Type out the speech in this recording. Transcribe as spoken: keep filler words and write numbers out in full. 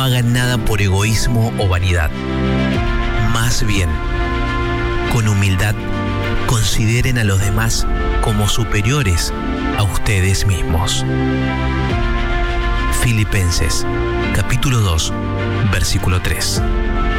hagan nada por egoísmo o vanidad. Más bien, con humildad, consideren a los demás como superiores a ustedes mismos. Filipenses, capítulo dos, versículo tres.